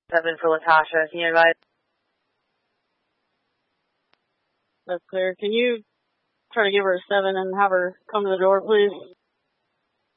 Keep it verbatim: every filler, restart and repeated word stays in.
Seven for Latasha. Can you advise? That's clear. Can you try to give her a seven and have her come to the door, please?